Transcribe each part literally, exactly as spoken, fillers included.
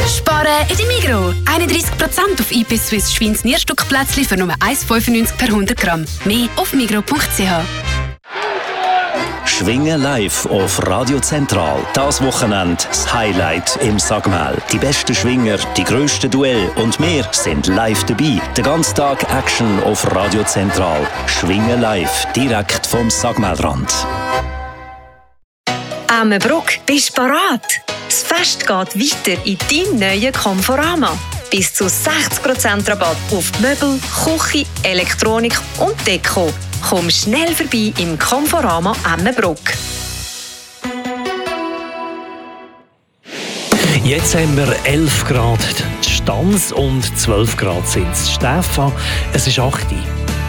Sparen in der Migros. einunddreißig Prozent auf I P Swiss Schweins Nierstückplätzchen für nur eins Franken fünfundneunzig per hundert Gramm. Mehr auf migros punkt c h. Schwingen live auf Radio Zentral. Das Wochenende das Highlight im Sagmel. Die besten Schwinger, die grössten Duelle und wir sind live dabei. Den ganzen Tag Action auf Radio Zentral. Schwingen live, direkt vom Sagmelrand. Emmenbruck, bist du bereit? Das Fest geht weiter in deinem neuen Conforama. Bis zu sechzig Prozent Rabatt auf Möbel, Küche, Elektronik und Deko. Komm schnell vorbei im Conforama Emmenbruck. Jetzt haben wir elf Grad in Stanz und zwölf Grad sind es. Stefan, es ist acht Uhr.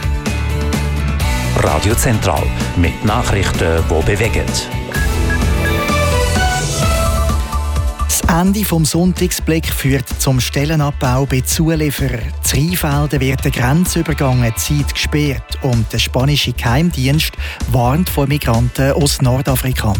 Radio Zentral mit Nachrichten, die bewegen. Das Ende vom Sonntagsblick führt zum Stellenabbau bei Zulieferern. In Rheinfelden wird der Grenzübergang eine Zeit gesperrt und der spanische Geheimdienst warnt vor Migranten aus Nordafrika.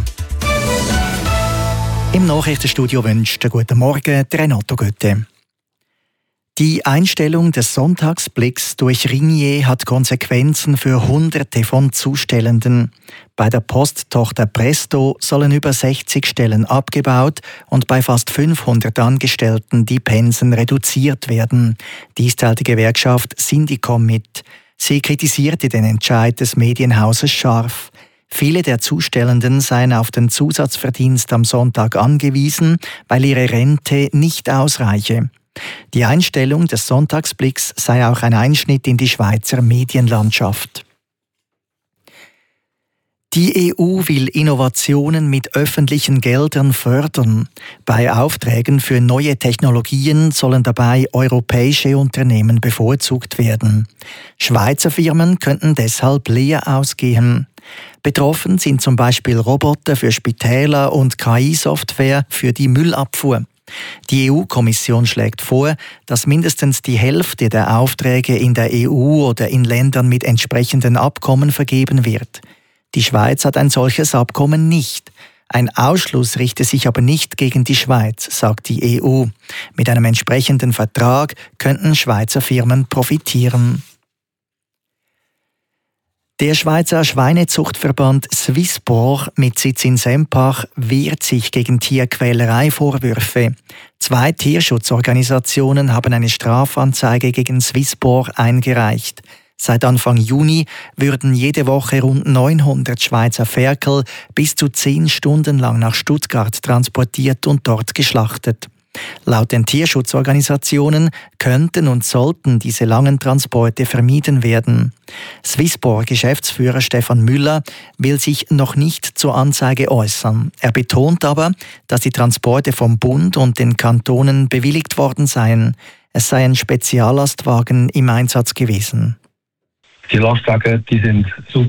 Im Nachrichtenstudio wünscht guten Morgen Renato Götte. Die Einstellung des Sonntagsblicks durch Ringier hat Konsequenzen für Hunderte von Zustellenden. Bei der Posttochter Presto sollen über sechzig Stellen abgebaut und bei fast fünfhundert Angestellten die Pensen reduziert werden. Dies teilt die Gewerkschaft Syndicom mit. Sie kritisierte den Entscheid des Medienhauses scharf. Viele der Zustellenden seien auf den Zusatzverdienst am Sonntag angewiesen, weil ihre Rente nicht ausreiche. Die Einstellung des Sonntagsblicks sei auch ein Einschnitt in die Schweizer Medienlandschaft. Die E U will Innovationen mit öffentlichen Geldern fördern. Bei Aufträgen für neue Technologien sollen dabei europäische Unternehmen bevorzugt werden. Schweizer Firmen könnten deshalb leer ausgehen. Betroffen sind zum Beispiel Roboter für Spitäler und K I-Software für die Müllabfuhr. Die E U-Kommission schlägt vor, dass mindestens die Hälfte der Aufträge in der E U oder in Ländern mit entsprechenden Abkommen vergeben wird. Die Schweiz hat ein solches Abkommen nicht. Ein Ausschluss richte sich aber nicht gegen die Schweiz, sagt die E U. Mit einem entsprechenden Vertrag könnten Schweizer Firmen profitieren. Der Schweizer Schweinezuchtverband Swisspor mit Sitz in Sempach wehrt sich gegen Tierquälerei-Vorwürfe. Zwei Tierschutzorganisationen haben eine Strafanzeige gegen Swisspor eingereicht. Seit Anfang Juni würden jede Woche rund neunhundert Schweizer Ferkel bis zu zehn Stunden lang nach Stuttgart transportiert und dort geschlachtet. Laut den Tierschutzorganisationen könnten und sollten diese langen Transporte vermieden werden. Swisspor-Geschäftsführer Stefan Müller will sich noch nicht zur Anzeige äußern. Er betont aber, dass die Transporte vom Bund und den Kantonen bewilligt worden seien. Es seien Speziallastwagen im Einsatz gewesen. Die Lastwagen, die sind super